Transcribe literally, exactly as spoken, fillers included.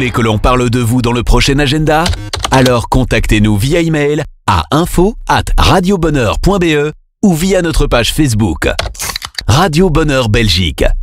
voulez que l'on parle de vous dans le prochain agenda? Alors contactez-nous via email à info arobase radiobonheur point b e ou via notre page Facebook. Radio Bonheur Belgique.